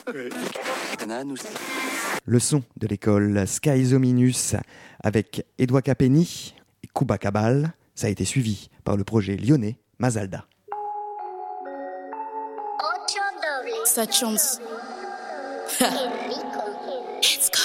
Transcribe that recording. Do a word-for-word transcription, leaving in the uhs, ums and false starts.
Le son de l'école Skyzominus avec Edouard Capeni et Kuba Cabal, ça a été suivi par le projet lyonnais Mazalda. Sa chance. Let's go.